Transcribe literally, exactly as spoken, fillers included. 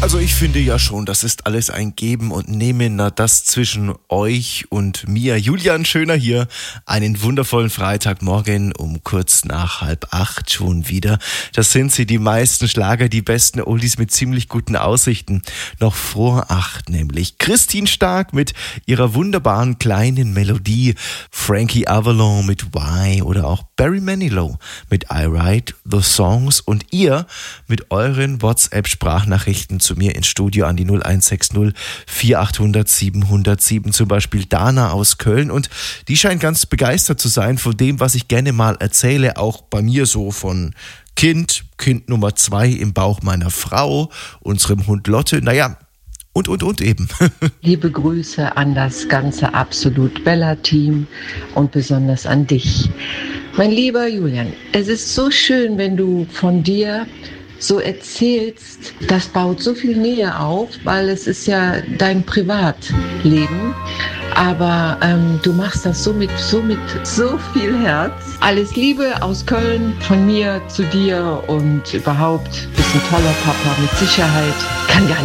Also ich finde ja schon, das ist alles ein Geben und Nehmen, na das zwischen euch und mir. Julian Schöner hier, einen wundervollen Freitagmorgen um kurz nach halb acht schon wieder. Das sind sie, die meisten Schlager, die besten Oldies mit ziemlich guten Aussichten. Noch vor acht nämlich. Christine Stark mit ihrer wunderbaren kleinen Melodie, Frankie Avalon mit Why oder auch Barry Manilow mit I Write the Songs und ihr mit euren WhatsApp-Sprachnachrichten zu mir ins Studio an die null eins sechs null vier acht null null sieben null sieben, zum Beispiel Dana aus Köln, und die scheint ganz begeistert zu sein von dem, was ich gerne mal erzähle, auch bei mir so von Kind, Kind Nummer zwei im Bauch meiner Frau, unserem Hund Lotte, naja, und, und, und eben. Liebe Grüße an das ganze Absolut Bella-Team und besonders an dich. Mein lieber Julian, es ist so schön, wenn du von dir so erzählst, das baut so viel Nähe auf, weil es ist ja dein Privatleben, aber ähm, du machst das so mit, so mit so viel Herz. Alles Liebe aus Köln von mir zu dir und überhaupt bist ein toller Papa mit Sicherheit. Kann gar